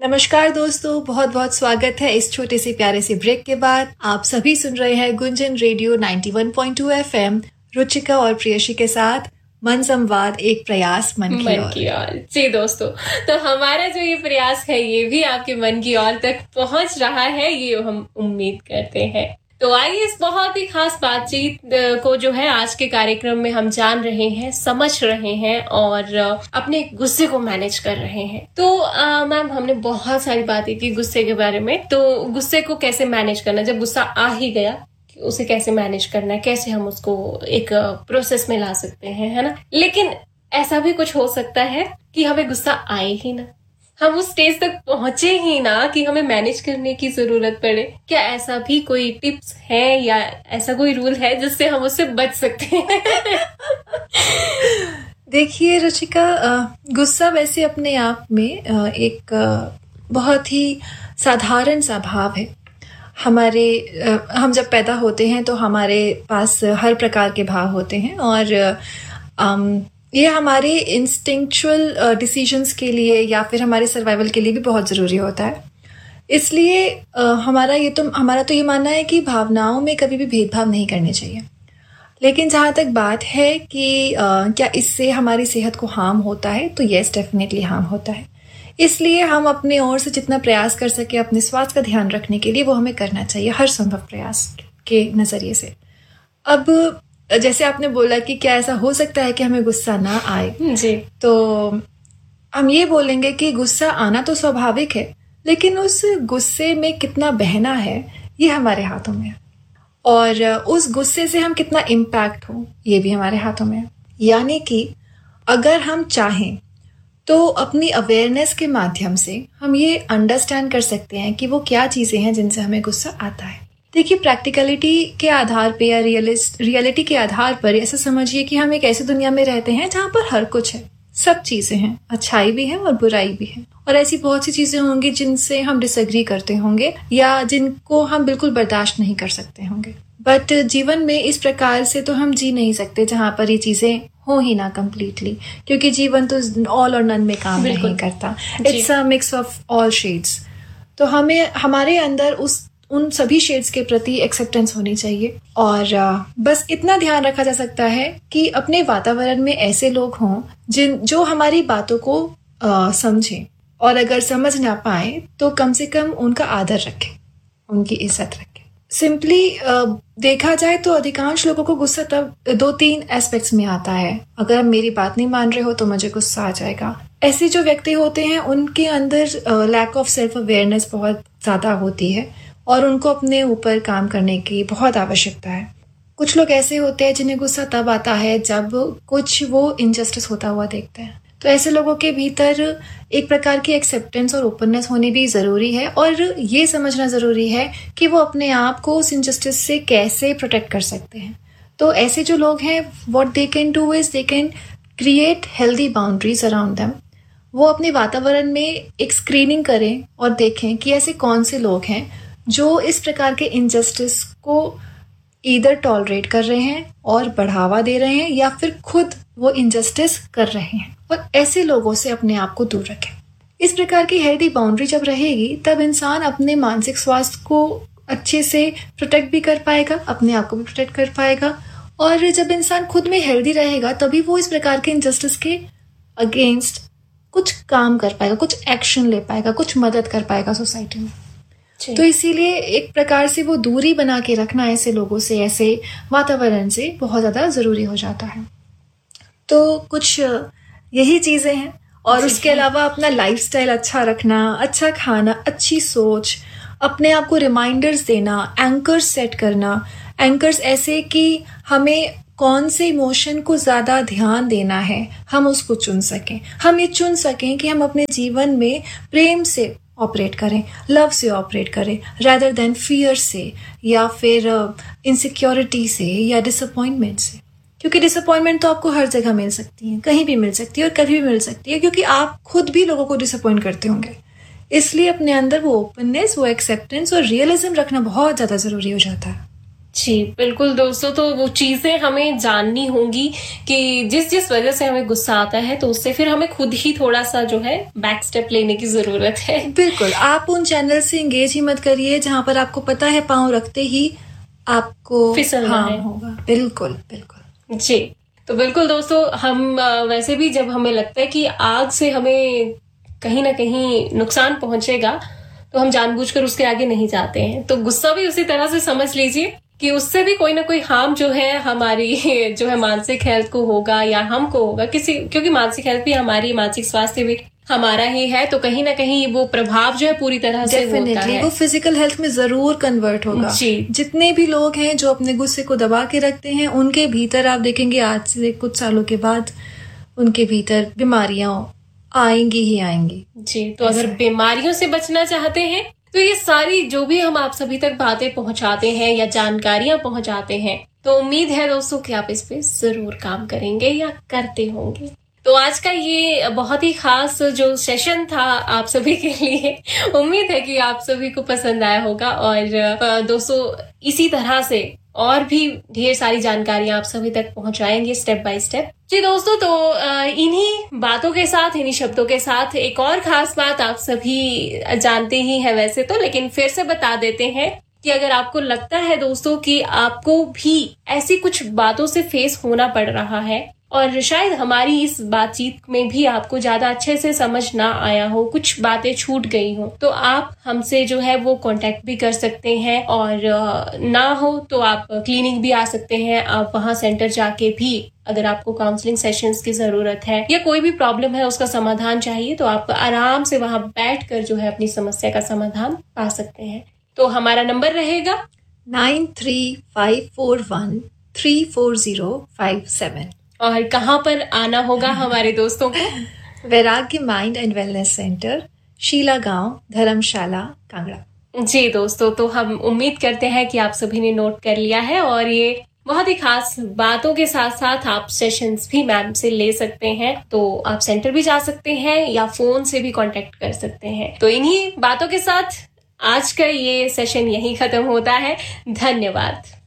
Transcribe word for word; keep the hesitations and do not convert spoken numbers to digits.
नमस्कार दोस्तों, बहुत बहुत स्वागत है इस छोटे से प्यारे से ब्रेक के बाद। आप सभी सुन रहे हैं Gunjan radio ninety one point two FM, Ruchika और प्रियशी के साथ मन संवाद, एक प्रयास मन की ओर। की ओर जी दोस्तों, तो हमारा जो ये प्रयास है ये भी आपके मन की ओर तक पहुंच रहा है, ये हम उम्मीद करते हैं। तो आइए इस बहुत ही खास बातचीत को जो है आज के कार्यक्रम में हम जान रहे हैं, समझ रहे हैं और अपने गुस्से को मैनेज कर रहे हैं। तो मैम, हमने बहुत सारी बातें की गुस्से के बारे में। तो गुस्से को कैसे मैनेज करना, जब गुस्सा आ ही गया उसे कैसे मैनेज करना है, कैसे हम उसको एक प्रोसेस में ला सकते हैं, है ना। लेकिन ऐसा भी कुछ हो सकता है कि हमें गुस्सा आए ही ना, हम उस स्टेज तक पहुंचे ही ना कि हमें मैनेज करने की जरूरत पड़े। क्या ऐसा भी कोई टिप्स है या ऐसा कोई रूल है जिससे हम उससे बच सकते हैं? देखिए रुचिका, गुस्सा वैसे अपने आप में एक बहुत ही साधारण सा भाव है। हमारे हम जब पैदा होते हैं तो हमारे पास हर प्रकार के भाव होते हैं और ये हमारे इंस्टिंक्चुअल डिसीजंस के लिए या फिर हमारे सर्वाइवल के लिए भी बहुत ज़रूरी होता है। इसलिए हमारा ये तो हमारा तो ये मानना है कि भावनाओं में कभी भी भेदभाव नहीं करने चाहिए। लेकिन जहाँ तक बात है कि आ, क्या इससे हमारी सेहत को हार्म होता है, तो येस, डेफिनेटली हार्म होता है। इसलिए हम अपने ओर से जितना प्रयास कर सके अपने स्वास्थ्य का ध्यान रखने के लिए, वो हमें करना चाहिए हर संभव प्रयास के नज़रिए से। अब जैसे आपने बोला कि क्या ऐसा हो सकता है कि हमें गुस्सा ना आए जी, तो हम ये बोलेंगे कि गुस्सा आना तो स्वाभाविक है, लेकिन उस गुस्से में कितना बहना है ये हमारे हाथों में है, और उस गुस्से से हम कितना इम्पैक्ट हो ये भी हमारे हाथों में है। यानी कि अगर हम चाहें तो अपनी अवेयरनेस के माध्यम से हम ये अंडरस्टैंड कर सकते हैं कि वो क्या चीज़ें हैं जिनसे हमें गुस्सा आता है। देखिए, प्रैक्टिकलिटी के आधार पे या रियलिस्ट रियलिटी के आधार पर ऐसा समझिए कि हम एक ऐसी दुनिया में रहते हैं जहाँ पर हर कुछ है, सब चीज़ें हैं, अच्छाई भी है और बुराई भी है। और ऐसी बहुत सी चीज़ें होंगी जिनसे हम डिसएग्री करते होंगे या जिनको हम बिल्कुल बर्दाश्त नहीं कर सकते होंगे। बट जीवन में इस प्रकार से तो हम जी नहीं सकते जहाँ पर ये चीज़ें हो ही ना कम्प्लीटली, क्योंकि जीवन तो ऑल और नन में काम नहीं करता। It's a mix of all shades. तो हमें हमारे अंदर उस उन सभी शेड्स के प्रति एक्सेप्टेंस होनी चाहिए। और बस इतना ध्यान रखा जा सकता है कि अपने वातावरण में ऐसे लोग हों जिन जो हमारी बातों को समझें, और अगर समझ ना पाए तो कम से कम उनका आदर रखें, उनकी इज्जत रखें। सिंपली देखा जाए तो अधिकांश लोगों को गुस्सा तब दो तीन एस्पेक्ट्स में आता है। अगर मेरी बात नहीं मान रहे हो तो मुझे गुस्सा आ जाएगा। ऐसे जो व्यक्ति होते हैं उनके अंदर लैक ऑफ सेल्फ अवेयरनेस बहुत ज़्यादा होती है और उनको अपने ऊपर काम करने की बहुत आवश्यकता है। कुछ लोग ऐसे होते हैं जिन्हें गुस्सा तब आता है जब कुछ वो इनजस्टिस होता हुआ देखते हैं। तो ऐसे लोगों के भीतर एक प्रकार की एक्सेप्टेंस और ओपननेस होनी भी ज़रूरी है, और ये समझना ज़रूरी है कि वो अपने आप को उस इनजस्टिस से कैसे प्रोटेक्ट कर सकते हैं। तो ऐसे जो लोग हैं, what they can do is they can create healthy boundaries around them. वो अपने वातावरण में एक स्क्रीनिंग करें और देखें कि ऐसे कौन से लोग हैं जो इस प्रकार के इनजस्टिस को ईदर टॉलरेट कर रहे हैं और बढ़ावा दे रहे हैं, या फिर खुद वो इनजस्टिस कर रहे हैं, और ऐसे लोगों से अपने आप को दूर रखें। इस प्रकार की हेल्दी बाउंड्री जब रहेगी तब इंसान अपने मानसिक स्वास्थ्य को अच्छे से प्रोटेक्ट भी कर पाएगा, अपने आप को भी प्रोटेक्ट कर पाएगा। और जब इंसान खुद में हेल्दी रहेगा तभी वो इस प्रकार के इनजस्टिस के अगेंस्ट कुछ काम कर पाएगा, कुछ एक्शन ले पाएगा, कुछ मदद कर पाएगा सोसाइटी में। तो इसीलिए एक प्रकार से वो दूरी बना के रखना ऐसे लोगों से, ऐसे वातावरण से बहुत ज़्यादा ज़रूरी हो जाता है। तो कुछ यही चीज़ें हैं, और उसके अलावा अपना लाइफस्टाइल अच्छा रखना, अच्छा खाना, अच्छी सोच, अपने आप को रिमाइंडर्स देना, एंकर्स सेट करना। एंकर्स ऐसे कि हमें कौन से इमोशन को ज़्यादा ध्यान देना है, हम उसको चुन सकें। हम ये चुन सकें कि हम अपने जीवन में प्रेम से ऑपरेट करें, लव से ऑपरेट करें, rather than फियर से या फिर इनसिक्योरिटी से या डिसअपॉइंटमेंट से। क्योंकि डिसअपॉइंटमेंट तो आपको हर जगह मिल सकती है, कहीं भी मिल सकती है और कभी भी मिल सकती है, क्योंकि आप खुद भी लोगों को डिसअपॉइंट करते होंगे। इसलिए अपने अंदर वो ओपननेस, वो एक्सेप्टेंस और रियलिज्म रखना बहुत ज़्यादा ज़रूरी हो जाता है। जी बिल्कुल दोस्तों, तो वो चीजें हमें जाननी होंगी कि जिस जिस वजह से हमें गुस्सा आता है तो उससे फिर हमें खुद ही थोड़ा सा जो है बैक स्टेप लेने की जरूरत है। बिल्कुल, आप उन चैनल से एंगेज ही मत करिए जहां पर आपको पता है पांव रखते ही आपको फिसलना है होगा। बिल्कुल बिल्कुल जी। तो बिल्कुल दोस्तों, हम वैसे भी जब हमें लगता है कि आग से हमें कहीं ना कहीं नुकसान पहुंचेगा तो हम जानबूझकर उसके आगे नहीं जाते हैं। तो गुस्सा भी उसी तरह से समझ लीजिए कि उससे भी कोई ना कोई हार्म जो है हमारी जो है मानसिक हेल्थ को होगा या हमको होगा किसी, क्योंकि मानसिक हेल्थ भी हमारी, मानसिक स्वास्थ्य भी हमारा ही है। तो कहीं ना कहीं वो प्रभाव जो है पूरी तरह से होता है, वो फिजिकल हेल्थ में जरूर कन्वर्ट होगा। जी। जितने भी लोग हैं जो अपने गुस्से को दबा के रखते हैं, उनके भीतर आप देखेंगे आज से कुछ सालों के बाद उनके भीतर बीमारियां आएंगी ही आएंगी। जी। तो अगर बीमारियों से बचना चाहते हैं तो ये सारी जो भी हम आप सभी तक बातें पहुंचाते हैं या जानकारियां पहुंचाते हैं, तो उम्मीद है दोस्तों कि आप इस पे जरूर काम करेंगे या करते होंगे। तो आज का ये बहुत ही खास जो सेशन था आप सभी के लिए, उम्मीद है कि आप सभी को पसंद आया होगा। और दोस्तों इसी तरह से और भी ढेर सारी जानकारियां आप सभी तक पहुंचाएंगे स्टेप बाय स्टेप। जी दोस्तों, तो इन्हीं बातों के साथ, इन्हीं शब्दों के साथ एक और खास बात आप सभी जानते ही है वैसे तो, लेकिन फिर से बता देते हैं कि अगर आपको लगता है दोस्तों कि आपको भी ऐसी कुछ बातों से फेस होना पड़ रहा है और शायद हमारी इस बातचीत में भी आपको ज्यादा अच्छे से समझ ना आया हो, कुछ बातें छूट गई हो, तो आप हमसे जो है वो कांटेक्ट भी कर सकते हैं। और ना हो तो आप क्लिनिक भी आ सकते हैं। आप वहां सेंटर जाके भी अगर आपको काउंसलिंग सेशंस की जरूरत है या कोई भी प्रॉब्लम है उसका समाधान चाहिए, तो आप आराम से वहां बैठ कर जो है अपनी समस्या का समाधान पा सकते हैं। तो हमारा नंबर रहेगा nine three five four one three four zero five seven. और कहाँ पर आना होगा हमारे दोस्तों को? वैराग्य mind and wellness centre, Sheila गांव, धर्मशाला, कांगड़ा। जी दोस्तों, तो हम उम्मीद करते हैं कि आप सभी ने नोट कर लिया है और ये बहुत ही खास बातों के साथ साथ आप सेशंस भी मैम से ले सकते हैं। तो आप सेंटर भी जा सकते हैं या फोन से भी कांटेक्ट कर सकते हैं। तो इन्हीं बातों के साथ आज का ये सेशन यहीं खत्म होता है। धन्यवाद।